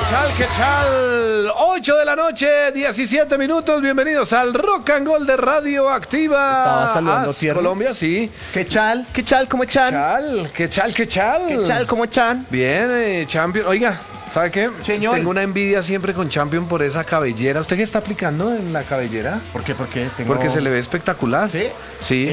¿Qué tal? 8 de la noche, 17 minutos. Bienvenidos al Rock and Roll de Radio Activa. Estaba saludando Colombia, sí. ¿Qué chal? ¿Qué chal? ¿Cómo chan? ¿Qué chal? ¿Cómo chan? Bien, Champion. Oiga, ¿sabe qué? Señor. Tengo una envidia siempre con Champion por esa cabellera. ¿Usted qué está aplicando en la cabellera? ¿Por qué? Porque se le ve espectacular. ¿Sí? Sí.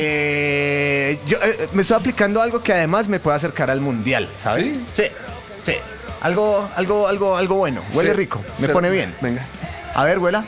Yo me estoy aplicando algo que además me puede acercar al mundial, ¿sabes? ¿Sí? Sí. Algo bueno. Huele rico. Me pone bien. Venga. A ver, huela.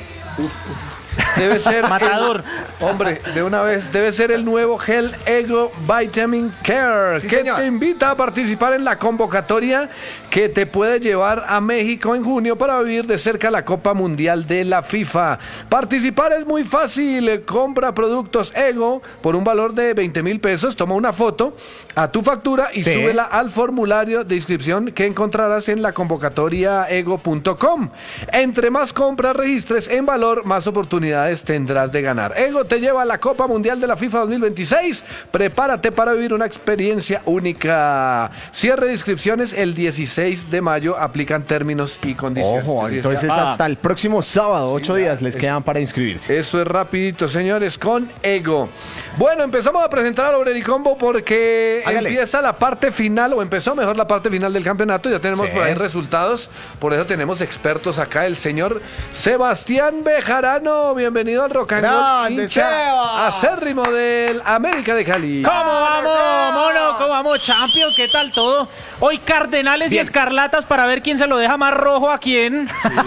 Debe ser matador. Hombre, de una vez, debe ser el nuevo Gel Ego Vitamin Care, Sí, que señor. te invita a participar en la convocatoria que te puede llevar a México en junio para vivir de cerca la Copa Mundial de la FIFA. Participar es muy fácil. Compra productos Ego por un valor de 20,000 pesos, toma una foto a tu factura y Sí. súbela al formulario de inscripción que encontrarás en la convocatoria ego.com. Entre más compras registres en valor, más oportunidades tendrás de ganar. Ego te lleva a la Copa Mundial de la FIFA 2026. Prepárate para vivir una experiencia única. Cierre de inscripciones el 16 de mayo. Aplican términos y condiciones. Ojo, Así entonces está. hasta el próximo sábado, 8 días les quedan para inscribirse. Eso es rapidito, señores, con Ego. Bueno, empezamos a presentar al Obrericombo porque Hágale. empieza la parte final, o empezó mejor la parte final del campeonato. Ya tenemos Sí. por ahí resultados. Por eso tenemos expertos acá. El señor Sebastián Bejarano. Bienvenido al Rock and Roll, ¡Grande, hincha Sebas! acérrimo del América de Cali. ¿Cómo vamos, mono? ¿Cómo vamos, Champion? ¿Qué tal todo? Hoy Cardenales Bien. y Escarlatas para ver quién se lo deja más rojo a quién.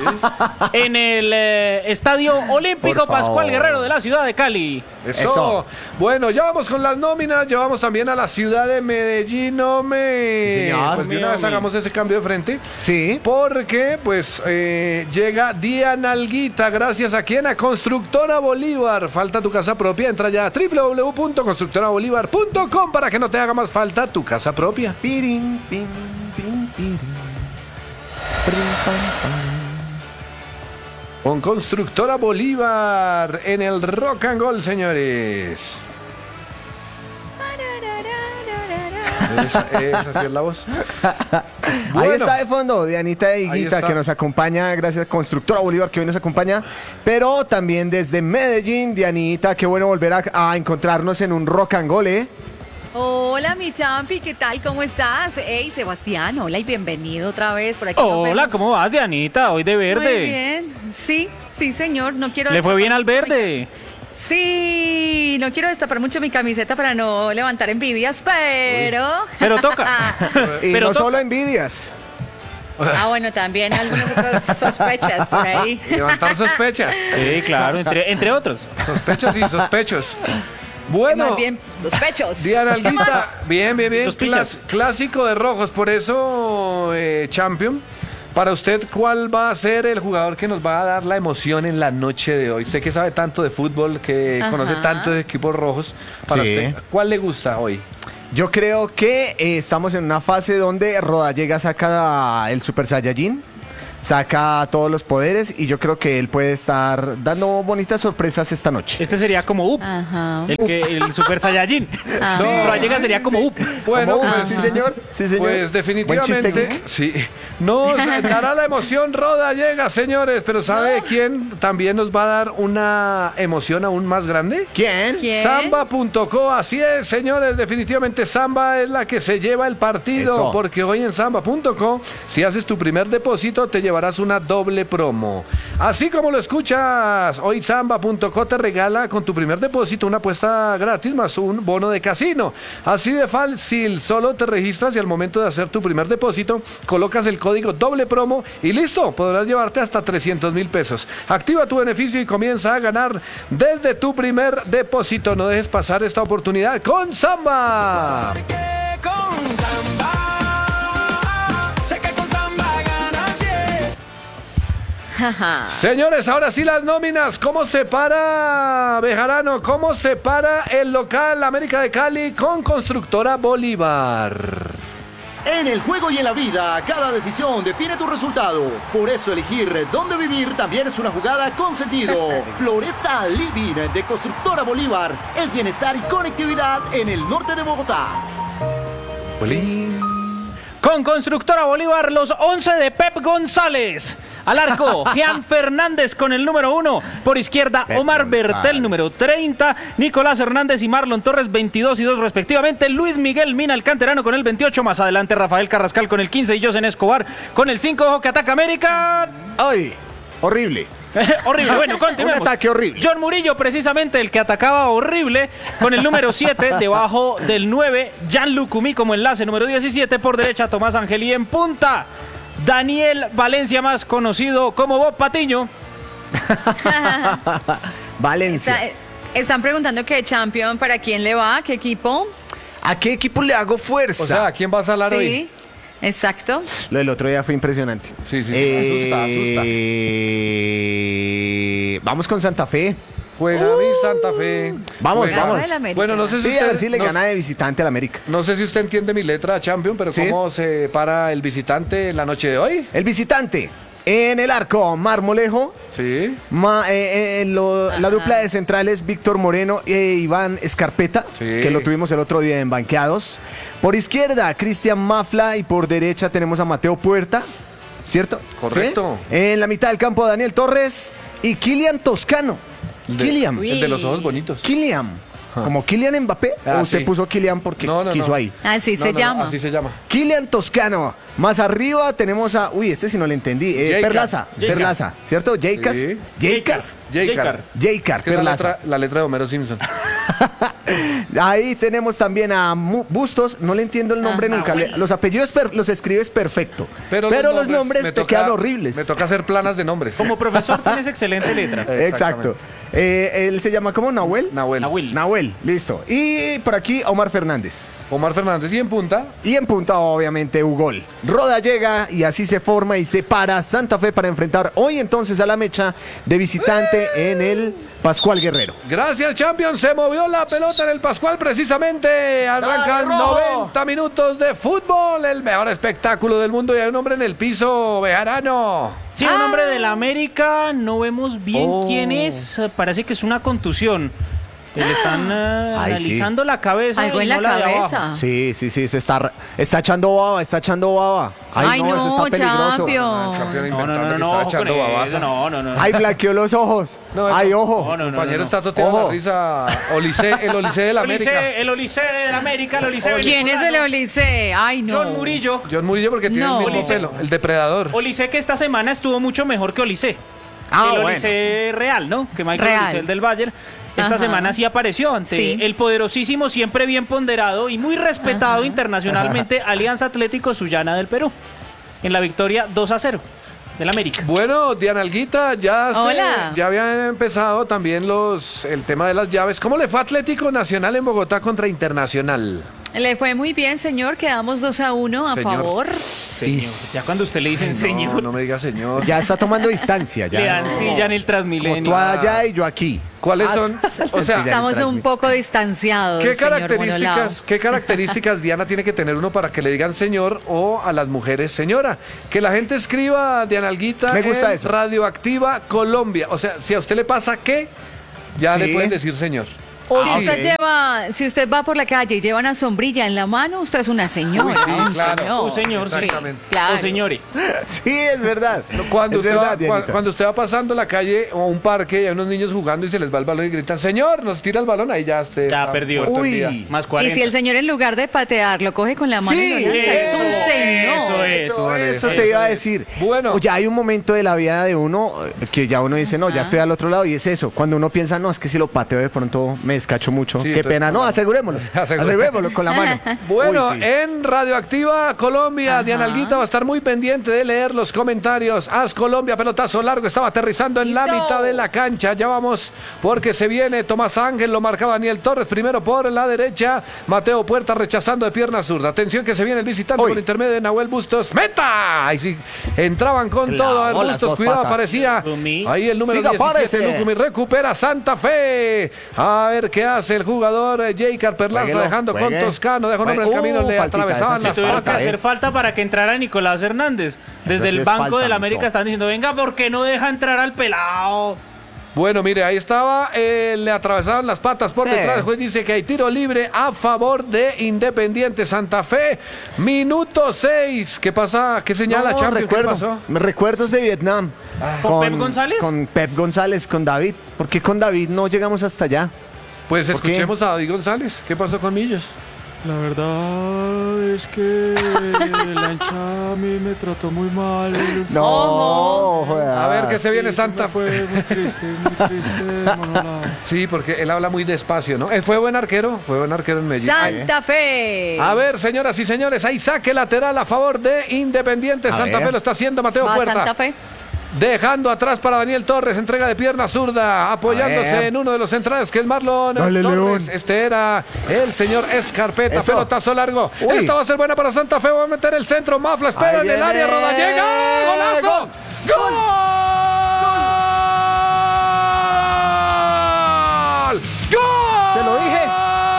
En el Estadio Olímpico Por favor. Pascual Guerrero de la ciudad de Cali. Eso. Bueno, ya vamos con las nóminas. Llevamos también a la ciudad de Medellín, hombre. Sí, señor. Pues de una vez hagamos ese cambio de frente. Sí. Porque, pues, llega Diana Alguita, gracias a quien, a Constructora Bolívar. Falta tu casa propia, entra ya a www.constructorabolívar.com para que no te haga más falta tu casa propia. Pirin, pim, pim, pirin. Prim, pam, pam. Con Constructora Bolívar en el Rock and Roll, señores. Esa sí es la voz. Ahí Bueno. está de fondo Dianita e Higuita, está. que nos acompaña, gracias a Constructora Bolívar, que hoy nos acompaña, pero también desde Medellín. Dianita, qué bueno volver a encontrarnos en un Rock and Roll, ¿eh? Hola, mi champi, ¿qué tal? ¿Cómo estás? Hey, Sebastián, hola y bienvenido otra vez por aquí. nos Hola, vemos. ¿cómo vas, Dianita? Hoy de verde. Muy bien. Sí, señor, no quiero ¿Le fue destapar bien al mucho mi verde? Sí, no quiero destapar mucho mi camiseta para no levantar envidias, pero... Pero toca. Y Pero no toca. solo envidias. Ah, bueno, también algunas otras sospechas por ahí. Levantar sospechas. Sí, claro, entre otros. Sospechas y sospechos. Bueno. Más bien, sospechos. Diana ¿Qué Alguita, más? bien. Sospechas. Clásico de rojos, por eso, Champion. Para usted, ¿cuál va a ser el jugador que nos va a dar la emoción en la noche de hoy? Usted que sabe tanto de fútbol, que Ajá. conoce tanto de equipos rojos, para Sí. usted, ¿cuál le gusta hoy? Yo creo que estamos en una fase donde Rodallega saca el Super Saiyajin, saca todos los poderes, y yo creo que él puede estar dando bonitas sorpresas esta noche. Este sería como Up. Ajá. El Super Saiyajin. Ah. No, llega sería como Up. Bueno, ¿Cómo? pues, Sí, señor. Sí, señor. Pues Buen chiste, definitivamente, Geek. sí, nos dará la emoción Rodallega, señores, pero ¿sabe quién también nos va a dar una emoción aún más grande? ¿Quién? ¿Quién? Samba.co, así es, señores, definitivamente Samba es la que se lleva el partido, Eso. porque hoy en Samba.co, si haces tu primer depósito, te llevarás una doble promo. Así como lo escuchas, hoy Samba.co te regala con tu primer depósito una apuesta gratis más un bono de casino. Así de fácil, solo te registras y al momento de hacer tu primer depósito, colocas el código doble promo y listo, podrás llevarte hasta 300,000 pesos. Activa tu beneficio y comienza a ganar desde tu primer depósito. No dejes pasar esta oportunidad con Samba. Ajá. Señores, ahora sí las nóminas. ¿Cómo se para, Bejarano? ¿Cómo se para el local América de Cali con Constructora Bolívar? En el juego y en la vida, cada decisión define tu resultado. Por eso elegir dónde vivir también es una jugada con sentido. Floresta Living de Constructora Bolívar es bienestar y conectividad en el norte de Bogotá. Con Constructora Bolívar, los 11 de Pep González. Al arco, Jean Fernández con el número 1. Por izquierda, Pep Omar González. Bertel, número 30. Nicolás Hernández y Marlon Torres, 22 y 2 respectivamente. Luis Miguel Mina, el canterano, con el 28. Más adelante, Rafael Carrascal con el 15 y Josen Escobar con el 5. Ojo que ataca América. ¡Ay! Horrible. Horrible. Bueno, continuemos. Un ataque horrible. John Murillo, precisamente el que atacaba horrible, con el número 7, debajo del 9. Jan Lucumí como enlace, número 17. Por derecha, Tomás Angeli en punta. Daniel Valencia, más conocido como Bob Patiño. Valencia. Están preguntando qué Champion, ¿para quién le va? ¿Qué equipo? ¿A qué equipo le hago fuerza? O sea, ¿a quién vas a hablar hoy? Sí, exacto. Lo del otro día fue impresionante. Sí, asusta. Vamos con Santa Fe. Juega mi Santa Fe. Vamos, Juega. vamos. del América. Bueno, no sé si Sí, a usted... ver si le no- gana de visitante al América. No sé si usted entiende mi letra, Champion, pero Sí. ¿cómo se para el visitante en la noche de hoy? El visitante. En el arco, Marmolejo. Sí. La dupla de centrales, Víctor Moreno e Iván Escarpeta, Sí. que lo tuvimos el otro día en Banqueados. Por izquierda, Cristian Mafla y por derecha tenemos a Mateo Puerta, ¿cierto? Correcto. ¿Sí? En la mitad del campo, Daniel Torres y Kylian Toscano. Kylian. Uy. El de los ojos bonitos. Kylian. ¿Como Kylian Mbappé? Ah, ¿O usted sí. puso Kylian porque No, quiso ahí? Así se No, llama. así se llama. Kylian Toscano. Más arriba tenemos a... Uy, este sí no le entendí. Jaicar. Perlaza. Jaicar. Perlaza, ¿cierto? Jaikas. Sí. Jaikas. Jaicar. Jaicar, Es que es Perlaza. la letra de Homero Simpson. Ahí tenemos también a Bustos. No le entiendo el nombre Ajá. nunca. Los apellidos los escribes perfecto. Pero, los nombres me te toca- quedan horribles. Me toca hacer planas de nombres. Como profesor tienes excelente letra. Exacto. Él se llama ¿cómo? ¿Nahuel? Nahuel. Nahuel. Listo. Y por aquí Omar Fernández. Omar Fernández y en punta. Y en punta, obviamente, Ugol. Roda llega y así se forma y se para Santa Fe para enfrentar hoy entonces a la Mecha de visitante en el Pascual Guerrero. Gracias, Champions. Se movió la pelota en el Pascual precisamente. Arrancan ¡Dale, rojo! 90 minutos de fútbol. El mejor espectáculo del mundo. Y hay un hombre en el piso, Bejarano. Sí, un hombre de la América, no vemos bien quién es, parece que es una contusión. Le están Ay, analizando la cabeza. Algo y en no la de abajo. cabeza. Sí, se está echando baba, está echando baba. Ay, eso no, está peligroso. Champion. Champion No, inventando que no, estaba ojo echando con babasa. eso, no. Ay, blanqueó los ojos. No, Ay, no. ojo. No, Compañero está toteando Ojo. la risa. El Olicé de la América. El Olicé de la América, el Olicé ¿Quién es el venezolano. Olicé? Ay, no. John Murillo. John Murillo porque tiene No. el mismo Olicé. pelo. El depredador. Olicé que esta semana estuvo mucho mejor que Olicé. Ah, el bueno. Olicé real, ¿no? Que Michael Real. Olicé, el del Bayern. Esta Ajá. semana sí apareció ante Sí. el poderosísimo, siempre bien ponderado y muy respetado internacionalmente Alianza Atlético Sullana del Perú. En la victoria 2-0 del América. Bueno, Diana Alguita, Hola. ya habían empezado también el tema de las llaves. ¿Cómo le fue Atlético Nacional en Bogotá contra Internacional? Le fue muy bien, señor. Quedamos 2-1 a Señor. favor. Señor, ya cuando usted le dicen señor, No, no me diga señor. Ya está tomando distancia. Ya. le dan silla en el Como Transmilenio. tú allá y yo aquí. ¿Cuáles son? O sea, Ya Estamos un transmite. poco distanciados. ¿qué señor qué características, Diana, tiene que tener uno para que le digan señor o a las mujeres señora? Que la gente escriba Diana Alguita Me gusta en eso. Radioactiva Colombia. O sea, si a usted le pasa qué, ya Sí. le pueden decir señor. O O si usted va por la calle y lleva una sombrilla en la mano, usted es una señora. Uy, sí, un claro. señor. Un señor, sí. Exactamente. Claro. O señores. Sí, es verdad. Cuando Es usted, verdad, va, Dianita. cuando usted va pasando la calle o un parque y hay unos niños jugando y se les va el balón y gritan, señor, nos tira el balón, ahí ya usted Ya está perdió. muerto el Uy. día. Más Y 40. si el señor en lugar de patear lo coge con la mano Sí, y lo lanza, es un eso, señor. Eso eso te iba a es. decir. Bueno. Oye, hay un momento de la vida de uno que ya uno dice, no, ya estoy al otro lado, y es eso. Cuando uno piensa, no, es que si lo pateo de pronto me descacho mucho. Sí, Qué entonces, pena. con No, la- asegurémoslo. Asegurémoslo con la mano. Bueno, Uy, sí. en Radioactiva Colombia, Ajá. Diana Alguita va a estar muy pendiente de leer los comentarios. Haz Colombia, pelotazo largo, estaba aterrizando en la Listo. mitad de la cancha. Ya vamos, porque se viene Tomás Ángel, lo marca Daniel Torres, primero por la derecha. Mateo Puerta rechazando de pierna zurda. Atención que se viene el visitante Uy. por intermedio de Nahuel Bustos. ¡Meta! Ahí sí, entraban con Clavó todo. A ver, las Bustos, dos cuidado, patas. aparecía. Lucumí. Ahí el número Siga, 17, párese. Lucumí recupera Santa Fe. A ver qué hace el jugador Jaicar Perlaza, Jueguelo, dejando con juegue. Toscano. Dejó un hombre en el camino, le Faltica, atravesaban esa las sí Tuvieron que patas. hacer falta para que entrara Nicolás Hernández. Desde Eso sí el es banco falta, del América Miso. están diciendo, venga, ¿por qué no deja entrar al pelado? Bueno, mire, ahí estaba, le atravesaron las patas por detrás. El juez dice que hay tiro libre a favor de Independiente Santa Fe. Minuto 6. ¿Qué pasa? ¿Qué señala, No, Champion? ¿Qué pasó? recuerdos de Vietnam. ¿Con Pep González? Con Pep González, con David. ¿Por qué con David no llegamos hasta allá? Pues ¿Por qué? escuchemos a David González. ¿Qué pasó con Millos? La verdad es que la hinchada a mí me trató muy mal. No, joder. A ver, ¿qué se viene, Santa? Fue muy triste, Monolao. Sí, porque él habla muy despacio, ¿no? Fue buen arquero en Medellín. Santa Fe. A ver, señoras y señores, hay saque lateral a favor de Independiente A Santa ver. Fe, lo está haciendo Mateo Va Puerta. Santa Fe. Dejando atrás para Daniel Torres, entrega de pierna zurda, apoyándose A ver. en uno de los centrales que es Marlon Dale, Torres. León. Este era el señor Escarpeta, Eso. pelotazo largo. Uy. Esta va a ser buena para Santa Fe, va a meter el centro, Mafla espera Ahí en el área, viene. Rodallega, golazo. ¡Gol! ¡Gol! Se lo dije.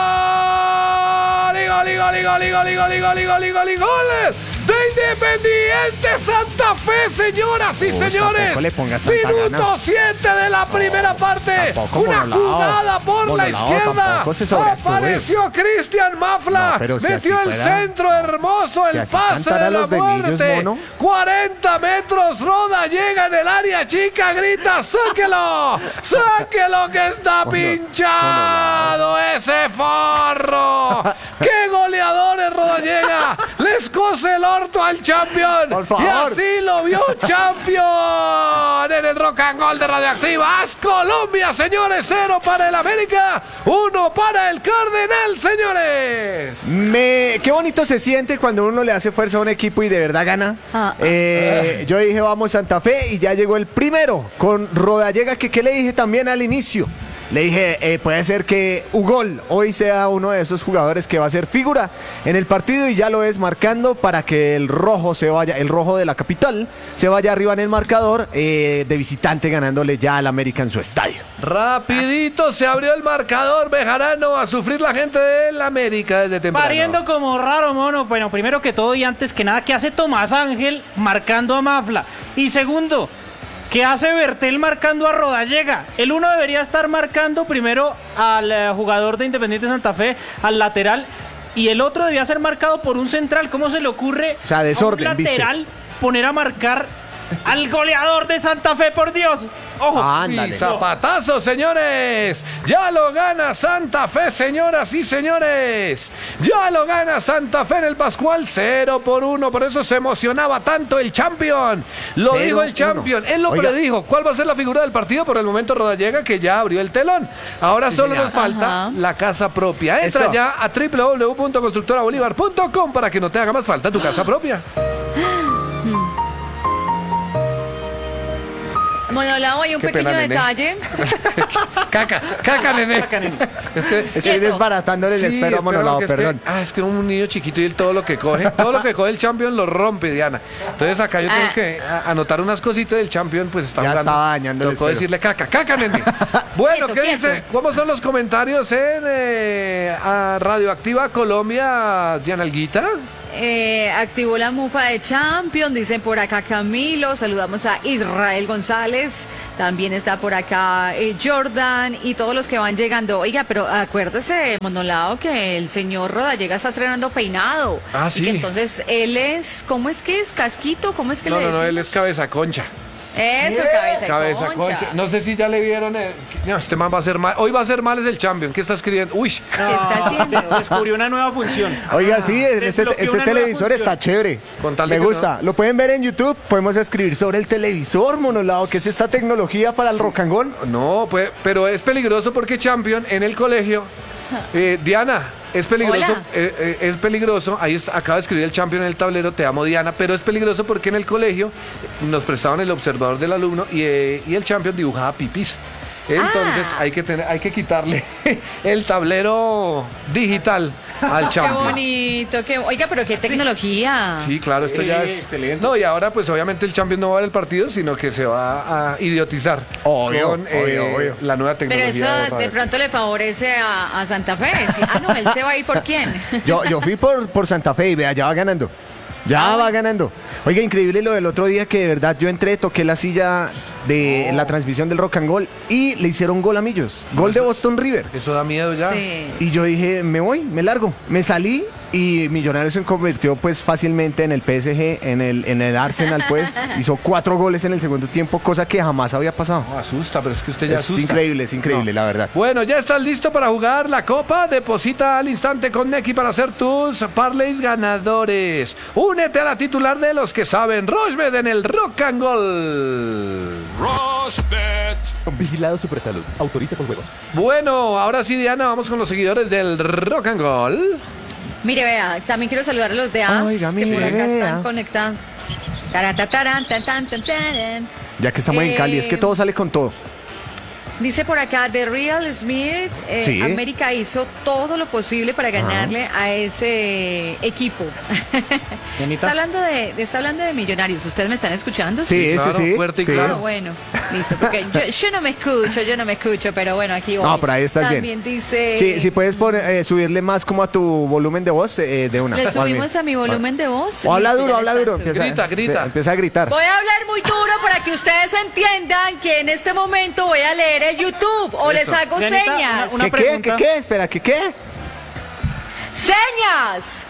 ¡Goles de Independiente Santa Fe, señoras y Uy, señores! tampoco le pongas tanta Minuto gana. 7 de la primera parte. tampoco, Una Monolao. jugada por la Monolao, izquierda. tampoco se sobreactúe. Apareció Cristian Mafla. No, pero si metió así el fuera- centro hermoso, si el así pase cantara de la los de Millos, muerte. mono. 40 metros, Roda llega en el área chica, grita, sáquelo, sáquelo que está pinchado ese forro. ¡Qué goleadores, Rodallega! Les cose el orto al Champion. Por favor. Y así lo vio Champion en el Rock and Roll de Radioactiva. ¡Haz Colombia, señores! 0 para el América, 1 para el Cardenal, señores. Qué bonito se siente cuando uno le hace fuerza a un equipo y de verdad gana. Yo dije vamos Santa Fe y ya llegó el primero con Rodallega, que ¿qué le dije también al inicio? Le dije, puede ser que Ugol hoy sea uno de esos jugadores que va a ser figura en el partido y ya lo es marcando para que el rojo se vaya, el rojo de la capital, se vaya arriba en el marcador de visitante ganándole ya al América en su estadio. Rapidito se abrió el marcador, Bejarano, a sufrir la gente del América desde temprano. Pariendo como raro, mono. Bueno, primero que todo y antes que nada, ¿qué hace Tomás Ángel marcando a Mafla? Y segundo, ¿qué hace Bertel marcando a Rodallega? El uno debería estar marcando primero al jugador de Independiente Santa Fe, al lateral, y el otro debía ser marcado por un central. ¿Cómo se le ocurre O sea, desorden, a un lateral poner a marcar al goleador de Santa Fe, por Dios? ¡Ojo! Ándale. Y zapatazo, señores. Ya lo gana Santa Fe, señoras y señores. Ya lo gana Santa Fe en el Pascual 0-1. Por eso se emocionaba tanto el Champion. Lo 0-1. dijo el Champion. Él lo Oiga. predijo. ¿Cuál va a ser la figura del partido? Por el momento Rodallega, que ya abrió el telón. Ahora solo señor. nos falta Ajá. la casa propia. Entra Eso. ya a www.constructorabolívar.com para que no te haga más falta tu casa propia. Monolao, hay un Qué pena, pequeño nene. detalle. Caca, nene. Estoy Quieto. desbaratándole el espero a espero, Monolao, porque es que- perdón. es que un niño chiquito y él todo lo que coge el Champion lo rompe, Diana. Entonces acá yo tengo que anotar unas cositas del Champion, pues está Ya jugando. estaba dañando el Tocó espero. decirle caca, nene. Bueno, Quieto, ¿qué dice? quieto. ¿Cómo son los comentarios en a Radioactiva Colombia, Diana Alguita? Activó la mufa de Champion, dicen por acá Camilo, saludamos a Israel González, también está por acá Jordan y todos los que van llegando. Oiga, pero acuérdese, Monolao, que el señor Rodallega está estrenando peinado. Ah, Y sí. que entonces él es, ¿cómo es que es? ¿Casquito? ¿Cómo es que No, le no, decimos? él es cabeza concha. Eso, cabeza de concha. No sé si ya le vieron. No, este man va a ser mal. Hoy va a ser mal es el Champion. ¿Qué está escribiendo? Uy. ¿Qué está haciendo? Descubrió una nueva función. Oiga, sí, desbloqueó este una nueva televisor función. está chévere. Con tal de Me que gusta. Lo pueden ver en YouTube. Podemos escribir sobre el televisor, Monolao, que es esta tecnología para el rock and roll. No, pues, pero es peligroso porque Champion en el colegio. Diana, es peligroso. Hola. Es peligroso. Ahí acaba de escribir el Champion en el tablero. Te amo, Diana. Pero es peligroso porque en el colegio nos prestaban el observador del alumno y el Champion dibujaba pipis. Entonces hay que quitarle el tablero digital al Qué Champion. bonito, oiga, pero qué tecnología. Sí, claro, esto ya es. Excelente. No, y ahora, pues obviamente el Champions no va a ver el partido, sino que se va a idiotizar Obvio, con obvio. la nueva Pero tecnología. eso de de radio. pronto le favorece a Santa Fe. Sí. Ah, no, él se va a ir por quién. Yo fui por Santa Fe y vea, ya va ganando. Ya va ganando. Oiga, increíble lo del otro día que de verdad yo entré, toqué la silla de la transmisión del Rock and Roll y le hicieron gol a Millos. Gol de Boston River. Eso da miedo ya. Sí. Y yo dije, me voy, me largo. Me salí y Millonarios se convirtió pues fácilmente en el PSG, en el Arsenal pues. Hizo 4 goles en el segundo tiempo, cosa que jamás había pasado. No, asusta, pero es que usted ya Es asusta. es increíble, la verdad. Bueno, ya estás listo para jugar la Copa. Deposita al instante con Nequi para hacer tus parlays ganadores. Únete a la titular de los que saben. Rochbet en el Rock and Roll. Vigilado Supersalud. Autoriza con juegos. Bueno, ahora sí, Diana, vamos con los seguidores del Rock and Roll. Mire, vea, también quiero saludar a los de AS Oiga, que por mire, acá vea. están conectados. Taratatarán, tan, tan, tan, tan. Ya que estamos en Cali, es que todo sale con todo. Dice por acá, The Real Smith, Sí. América hizo todo lo posible para ganarle a ese equipo. Dianita. Está hablando de Millonarios. ¿Ustedes me están escuchando? Sí, claro, sí, sí. fuerte y sí. claro. Ah, bueno, listo, porque yo no me escucho, pero bueno, aquí voy. No, por ahí estás bien. También dice... Sí, si puedes subirle más como a tu volumen de voz, de una. ¿Le subimos Juanmi. a mi volumen de voz? O habla Listo, duro, ya habla le duro. están subiendo. Grita. Empieza a gritar. Voy a hablar muy duro para que ustedes entiendan que en este momento voy a leer el YouTube o les hago Dianita, señas. una ¿Qué? pregunta. ¿Qué? Espera, ¿qué? ¡Señas!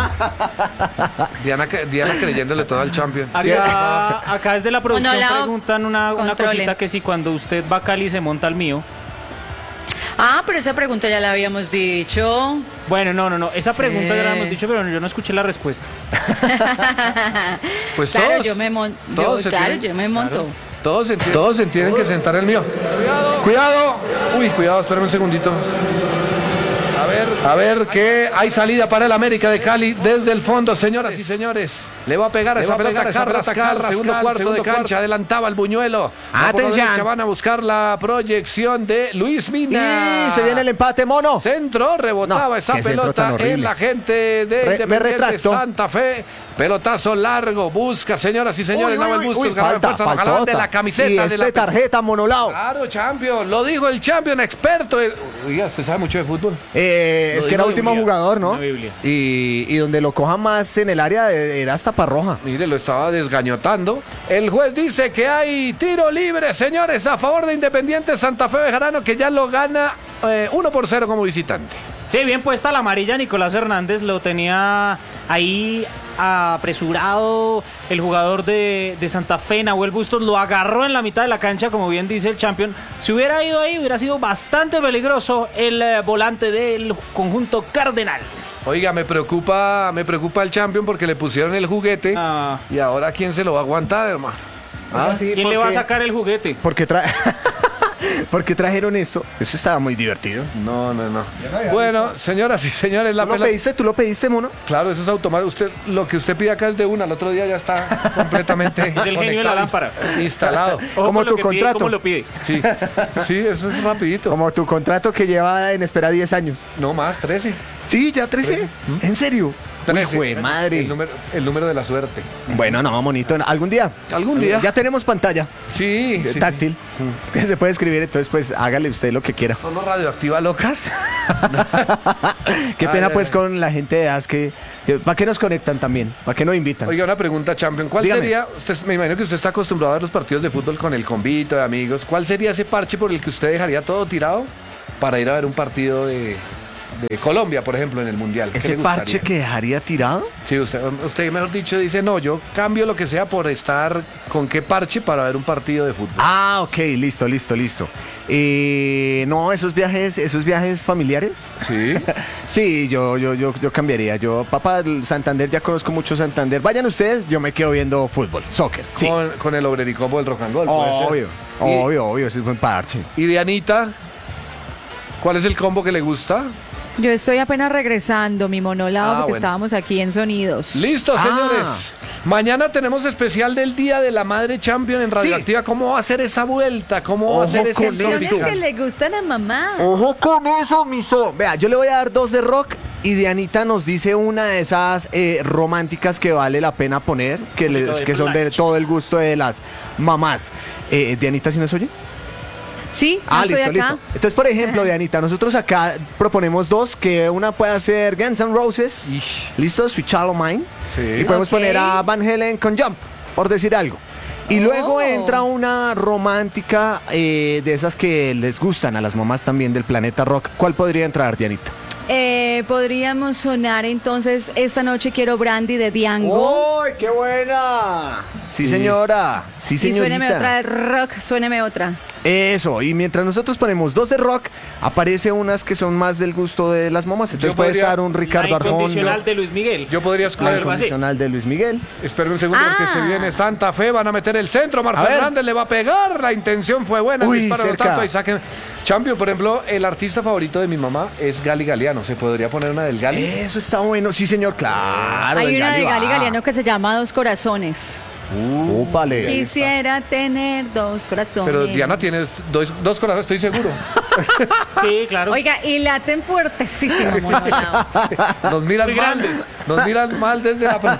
Diana creyéndole todo al champion. Acá desde la producción Monolao, preguntan una controle. cosita que si cuando usted va a Cali se monta al mío. Ah, pero esa pregunta ya la habíamos dicho. Bueno, no. Esa pregunta Sí. ya la hemos dicho, pero yo no escuché la respuesta. Pues Claro, todos. yo me monto. todos se tienen- Yo me monto. Todos se tienen que sentar el mío. Cuidado. Uy, cuidado, espérame un segundito. A ver que hay salida para el América de Cali desde el fondo, señoras y señores. Le va a pegar a esa pelota Carrascal, segundo cuarto de cancha, adelantaba el Buñuelo. Atención. Van a buscar la proyección de Luis Mina. Y se viene el empate, mono. Centro, rebotaba No, esa qué centro tan pelota horrible. en la gente de Me Independiente retracto. Santa Fe. Pelotazo largo, busca, señoras y señores, Nahuel Bustos, ganó el puesto, faltota. ojalá de la camiseta. Y de la tarjeta, monolao. Claro, champion, lo dijo el champion experto. Oiga, ¿usted sabe mucho de fútbol? Es que era dijo último Biblia, jugador, ¿no? una Biblia. Y donde lo cojan más en el área era hasta Parroja. Mire, lo estaba desgañotando. El juez dice que hay tiro libre, señores, a favor de Independiente Santa Fe Bejarano, que ya lo gana 1-0 como visitante. Sí, bien puesta la amarilla, Nicolás Hernández lo tenía ahí apresurado el jugador de Santa Fe, Nahuel Bustos, lo agarró en la mitad de la cancha, como bien dice el champion. Si hubiera ido ahí, hubiera sido bastante peligroso el volante del conjunto cardenal. Oiga, me preocupa el champion porque le pusieron el juguete Ah. y ahora ¿quién se lo va a aguantar, hermano? Ah, sí, ¿Quién le va a sacar el juguete? Porque trajeron eso. Eso estaba muy divertido. No. Bueno, señoras y señores, la pelota. ¿Tú lo pediste, mono? Claro, eso es automático. Lo que usted pide acá es de una. El otro día ya está completamente Es el genio de la lámpara. instalado. Ojo Como con lo tu que pide y contrato. cómo lo pide. Sí, eso es rapidito. Como tu contrato que lleva en espera 10 años. No más, 13. Sí, ya 13. ¿En serio? 13. Uy, jue madre. El número de la suerte. Bueno, no, monito. ¿Algún día? ¿Algún día? Ya tenemos pantalla Sí. táctil. Que se puede escribir, entonces pues hágale usted lo que quiera. ¿Son los radioactiva locas? Qué pena Ay, pues ay. con la gente de AS ¿para qué nos conectan también? ¿Para qué nos invitan? Oiga, una pregunta, champion. ¿Cuál Dígame. sería? Me imagino que usted está acostumbrado a ver los partidos de fútbol con el convito de amigos. ¿Cuál sería ese parche por el que usted dejaría todo tirado para ir a ver un partido de Colombia, por ejemplo, en el Mundial? ¿Qué ¿Ese le gustaría? parche que dejaría tirado? Sí, usted mejor dicho dice, no, yo cambio lo que sea por estar con qué parche para ver un partido de fútbol. Ah, ok, listo. No, esos viajes familiares. Sí. Sí, yo cambiaría. Yo, papá, Santander, ya conozco mucho Santander. Vayan ustedes, yo me quedo viendo fútbol, soccer. Sí. Con el Obrericombo del Rock and Roll, puede ser. Obvio, ese es buen parche. Y de Anita, ¿cuál es el combo que le gusta? Yo estoy apenas regresando, mi monolado, porque bueno. estábamos aquí en Sonidos. Listo, señores. Mañana tenemos especial del Día de la Madre Champion en Radioactiva. ¿Cómo va a ser esa vuelta? ¿Cómo va a ser ese Canciones sonido? que le gustan a mamá. Ojo con eso, miso. Vea, yo le voy a dar 2 de rock y Dianita nos dice una de esas románticas que vale la pena poner, que son de todo el gusto de las mamás. Dianita, ¿sí nos oye? Sí, Ah, yo estoy listo, acá. listo. Entonces, por ejemplo, Dianita, nosotros acá proponemos dos, que una pueda ser Guns N' Roses, Ish. listo, Sweet Child of Mine, Sí. y podemos Ok. poner a Van Halen con Jump, por decir algo. Y luego Oh. entra una romántica de esas que les gustan a las mamás también del planeta rock. ¿Cuál podría entrar, Dianita? Podríamos sonar entonces Esta noche quiero Brandy de Diango. ¡Uy, qué buena! Sí, señora. Sí, Y suéneme señorita. otra de rock, suéneme otra. Eso, y mientras nosotros ponemos dos de rock, aparece unas que son más del gusto de las mamás. Entonces Yo puede podría- estar un Ricardo La Arjona, incondicional de Luis Miguel. Yo podría la escoger. Algo así. incondicional de Luis Miguel. Espera un segundo porque Ah. se viene Santa Fe, van a meter el centro, Marco A ver. Hernández le va a pegar, la intención fue buena, el Uy, disparo no cerca. tanto, ahí saquen. Champion, por ejemplo, el artista favorito de mi mamá es Gali Galeano, ¿se podría poner una del Gali? Eso está bueno, sí señor, claro. Hay del una de Gali va. Galeano que se llama Dos Corazones. Úpale. Quisiera tener dos corazones. Pero Diana tiene dos corazones, estoy seguro. Sí, claro. Oiga, y laten fuertesísimo, monolao. Nos miran Muy mal, grandes. nos miran mal desde la...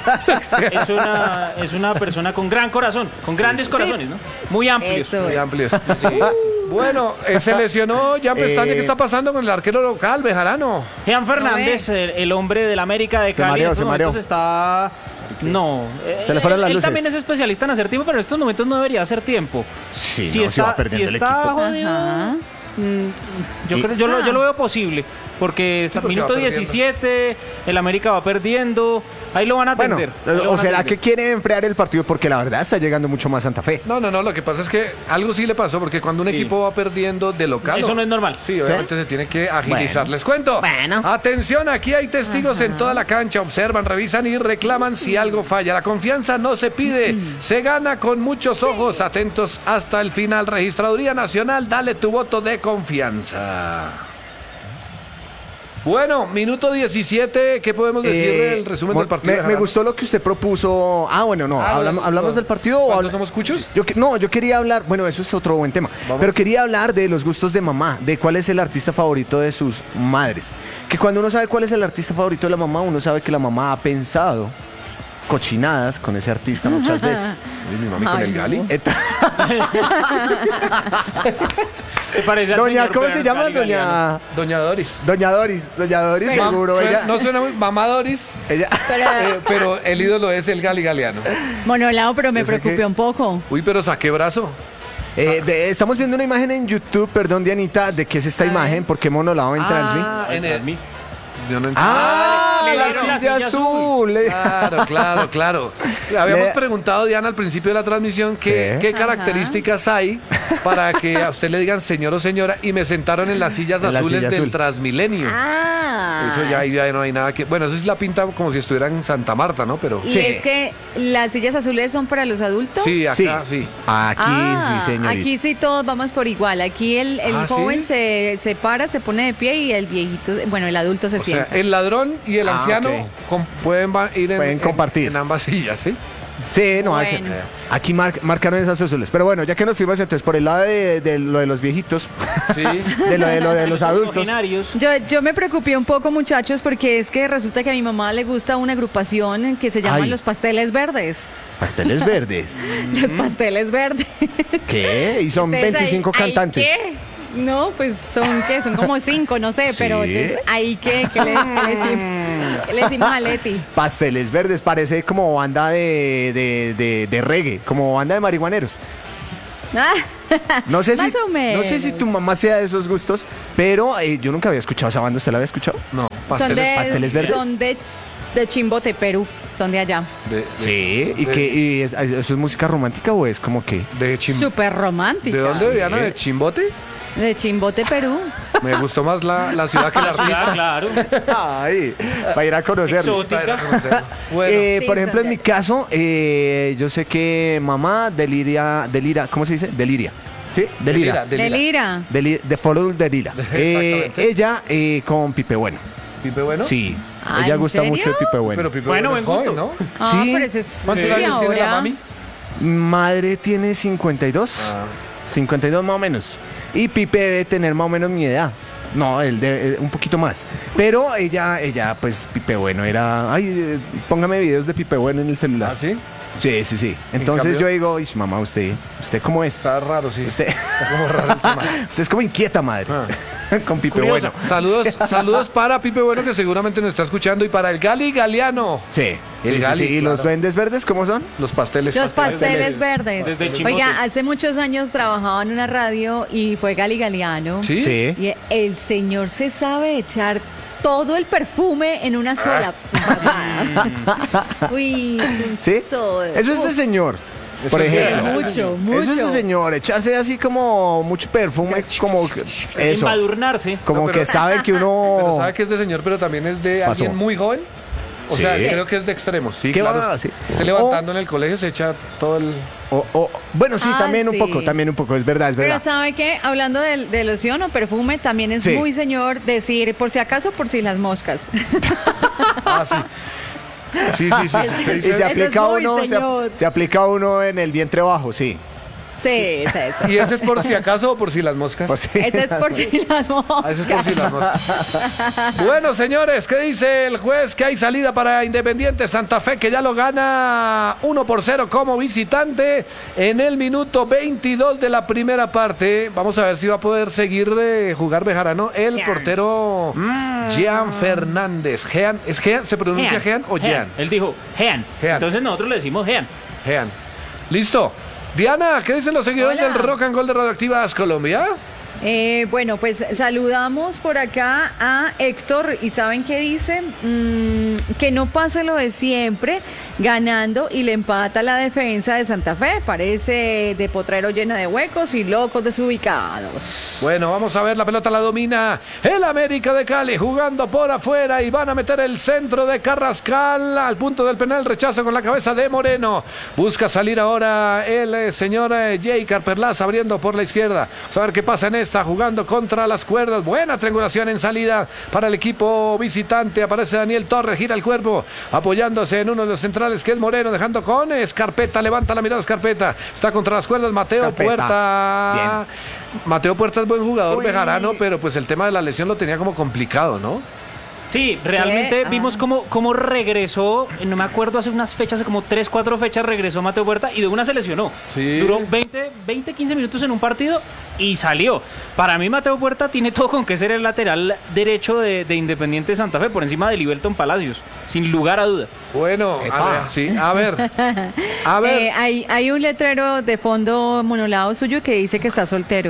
Es una persona con gran corazón, con grandes corazones, ¿no? Muy amplios. Eso Muy es. amplios. Bueno, se lesionó Jan Pestaña, ¿qué está pasando con el arquero local, Bejarano? Jean Fernández, el hombre del América de Se Cali, mareó, en estos se mareó. momentos está... No. Se le fueron las él luces. también es especialista en hacer tiempo, pero en estos momentos no debería hacer tiempo. Sí, si no, está, se va perdiendo si el está equipo. jodido, Ajá. yo, Y- creo, yo lo veo posible. Porque está porque minuto va perdiendo. 17, el América va perdiendo. Ahí lo van a Bueno, atender. ahí lo o van a será atender. que quiere enfriar el partido porque la verdad está llegando mucho más Santa Fe. No, lo que pasa es que algo sí le pasó, porque cuando un Sí. equipo va perdiendo de local... Eso no es normal. Sí, obviamente se tiene que agilizar. Bueno. Les cuento. Bueno. Atención, aquí hay testigos en toda la cancha. Observan, revisan y reclaman si algo falla. La confianza no se pide, se gana con muchos ojos. Atentos hasta el final. Registraduría Nacional, dale tu voto de confianza. Bueno, minuto 17, ¿qué podemos decir del resumen del partido? Me gustó lo que usted propuso. Ah, bueno, no. ¿Hablamos del partido o ¿Cuándo somos cuchos? Yo quería hablar, bueno, eso es otro buen tema, Vamos. pero quería hablar de los gustos de mamá, de cuál es el artista favorito de sus madres. Que cuando uno sabe cuál es el artista favorito de la mamá, uno sabe que la mamá ha pensado cochinadas con ese artista muchas veces. Uy, mi mami con Ay, el Gali. no. Se parece al Doña, señor ¿cómo se Bernal llama? Galeano. Doña Doris. Doña Doris, Pero- seguro. Ella, No suena muy... Mamá Doris, ella- pero el ídolo es el Gali Galeano. Monolao, pero me Yo sé preocupé que- un poco. Uy, pero saqué brazo. estamos viendo una imagen en YouTube, perdón, Dianita, de qué es esta A ver. imagen, porque Monolao en Transmi. en el... Transmi. Yo no entiendo. ¡Ah! Le La dieron la silla silla azul. Claro. Habíamos Le- preguntado, Diana, al principio de la transmisión, Sí. qué características hay para que a usted le digan señor o señora, y me sentaron en las sillas En la azules silla del azul. Transmilenio. Ah. Eso ya no hay nada que... Bueno, eso es la pinta como si estuviera en Santa Marta, ¿no? Pero... Y Sí. es que las sillas azules son para los adultos. Sí, acá sí. Aquí sí, señorita. Aquí sí todos vamos por igual. Aquí el Ah, joven ¿sí? se para, se pone de pie y el viejito, bueno, el adulto se O sea, sienta. el ladrón y el Ah, anciano ok. pueden ir Pueden compartir. en ambas sillas, ¿sí? Sí, no, Bueno. aquí marcaron esas azules. Pero bueno, ya que nos fuimos entonces por el lado de lo de los viejitos, Sí. de lo de los adultos. Originarios. Yo me preocupé un poco, muchachos, porque es que resulta que a mi mamá le gusta una agrupación que se llaman Ay. Los Pasteles Verdes. Pasteles verdes. Los Pasteles Verdes. ¿Qué? Y son Entonces, 25 ahí cantantes. ¿qué? No, pues son como 5, no sé, ¿Sí? pero entonces, ahí qué le decimos a Leti. Pasteles verdes, parece como banda de reggae, como banda de marihuaneros. Ah, No sé Más si, o menos. no sé si tu mamá sea de esos gustos, pero yo nunca había escuchado esa banda. ¿Usted la había escuchado? No, son de, pasteles verdes. Son de Chimbote, Perú, son de allá. Sí, y eso es música romántica o es como que. De Súper romántica. ¿De dónde, Diana? ¿De Chimbote? De Chimbote, Perú. Me gustó más la ciudad que el artista. Claro. Ay, para ir a conocerlo. Exótica. Bueno, Sí, Por ejemplo, son en de mi caso, yo sé que mamá delira, ¿cómo se dice? Deliria. ¿Sí? Delira. De Lira. De Follow Delira. Exactamente. Ella con Pipe Bueno. ¿Pipe Bueno? Sí. Ah, ella ¿en gusta serio? mucho de Pipe Bueno. Pero Pipe Bueno, Bueno es buen joven, gusto. ¿no? Ah, Sí. pero ese es ¿Cuántos de años tiene la ahora. mami? Madre tiene 52. Ah. 52 más o menos. Y Pipe debe tener más o menos mi edad. No, él debe, un poquito más. Pero ella, pues, Pipe Bueno era... Ay, póngame videos de Pipe Bueno en el celular. ¿Ah, sí? Sí, sí, sí. Entonces cambio- yo digo, "Ish, mamá, ¿usted cómo es? Está raro, sí. Usted, Está como raro el tema. usted es como inquieta, madre. Con Pipe Curioso. Bueno. Saludos para Pipe Bueno, que seguramente nos está escuchando, y para el Gali Galeano. Sí. Sí, Sí, Gali, ¿Y los claro. duendes verdes cómo son? Los pasteles. Los pasteles verdes. Desde el Chimbote. Oiga, hace muchos años trabajaba en una radio y fue Gali Galeano. ¿Sí? Sí. Y el señor se sabe echar todo el perfume en una sola patada. Uy, ¿Sí? Eso es de señor. Por es de- ejemplo. Mucho, mucho. Eso es de señor. Echarse así como mucho perfume, como que- eso. Embadurnarse. Como No, pero- que sabe que uno. Pero sabe que es de señor, pero también es de Pasó. alguien muy joven. O Sí. sea, creo que es de extremos. Sí, ¿Qué claro. va? Sí. Esté levantando en el colegio, se echa todo el... Bueno, sí, Ah, también sí. un poco, es verdad, es Pero verdad. ¿sabe qué? Hablando de loción o perfume, también es Sí. muy señor decir por si acaso, por si las moscas. Ah, sí. Sí, sí, sí. sí, Y sí. se aplica muy uno, señor. se aplica uno en el vientre bajo, sí. Sí, sí, sí. ¿Y ese es por si acaso o por si las moscas? Por si- Ese es por si las moscas. Ah, ese es por si las moscas. Bueno, señores, ¿qué dice el juez? Que hay salida para Independiente Santa Fe, que ya lo gana 1-0 como visitante en el minuto 22 de la primera parte. Vamos a ver si va a poder seguir jugar Bejarano. El portero Jean Fernández. Jean, ¿es Jean? ¿Se pronuncia Jean o Jean? Él dijo Jean. Jean. Entonces nosotros le decimos Jean. Jean. Listo. Diana, ¿qué dicen los seguidores Hola. del Rock and Gold de Radioactivas Colombia? Bueno, pues saludamos por acá a Héctor y ¿saben qué dice? Que no pase lo de siempre, ganando y le empata la defensa de Santa Fe. Parece de potrero llena de huecos y locos desubicados. Bueno, vamos a ver, la pelota la domina el América de Cali, jugando por afuera, y van a meter el centro de Carrascal al punto del penal, rechazo con la cabeza de Moreno. Busca salir ahora el señor Jay Carperlas abriendo por la izquierda. Vamos a ver qué pasa en esta, jugando contra las cuerdas. Buena triangulación en salida para el equipo visitante. Aparece Daniel Torres, gira el cuerpo, apoyándose en uno de los centrales que es Moreno, dejando con Escarpeta, levanta la mirada Escarpeta, está contra las cuerdas Mateo Escarpeta. Puerta. Mateo Puerta es buen jugador Uy. bejarano, pero pues el tema de la lesión lo tenía como complicado, ¿no? Sí, realmente ¿Qué? vimos cómo regresó, no me acuerdo, hace unas fechas, hace como 3, 4 fechas regresó Mateo Puerta y de una se lesionó. Sí. Duró 20, 15 minutos en un partido y salió. Para mí Mateo Puerta tiene todo con que ser el lateral derecho de Independiente Santa Fe, por encima de Liberton Palacios, sin lugar a duda. Bueno, Epa. a ver. A ver. Hay un letrero de fondo monolado suyo que dice que está soltero.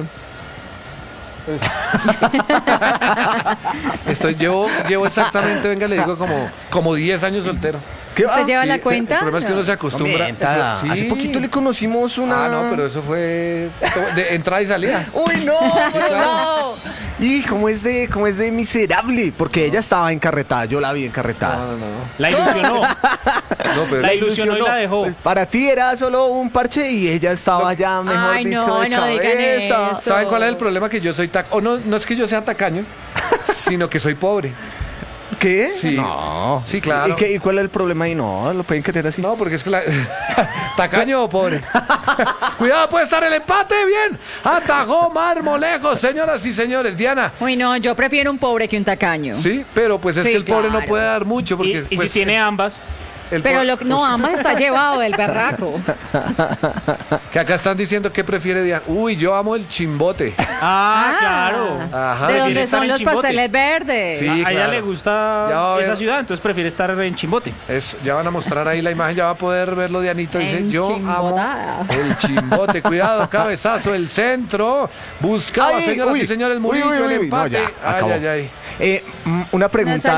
Llevo exactamente, venga, le digo como 10 años soltero. ¿Qué ¿Usted lleva Sí, la cuenta? El problema es que uno se No acostumbra. mienta. Sí. Hace poquito le conocimos una. Ah, no, pero eso fue de entrada y salida. ¡Uy, no! ¡No! Y cómo es de miserable, porque ella estaba encarretada, yo la vi encarretada. No. La ilusionó. No, pero La ilusionó y la dejó. Pues para ti era solo un parche y ella estaba ya, mejor Ay, dicho, no, de no digan cabeza. eso. ¿saben cuál es el problema? Que yo soy no es que yo sea tacaño, sino que soy pobre. ¿Qué? Sí. No. Sí, claro. ¿Y cuál es el problema ahí? No, lo pueden querer así. No, porque es que tacaño o pobre. Cuidado, puede estar el empate. Bien. Atajó Marmolejo, señoras y señores. Diana. Uy, no, yo prefiero un pobre que un tacaño. Sí, pero pues es Sí, que el pobre no claro. puede dar mucho. Porque, Y pues, si tiene ambas. el Pero pobre- no, ambas está llevado del berraco. Que acá están diciendo que prefiere Diana. Uy, yo amo el chimbote. Claro. Ajá. ¿De Prefiere dónde estar son en los Chimbote. pasteles verdes? Sí. A ella claro. le Ya va gusta a esa ver. ciudad, entonces prefiere estar en Chimbote. Ya van a mostrar ahí la imagen, ya va a poder verlo Dianita. Dice, yo amo Enchimbotada. el chimbote. Cuidado, cabezazo, el centro. Buscaba, Ay, señoras uy, y señores, uy, Murillo uy, el uy, no, empate. ya, acabó. Ay. Una pregunta.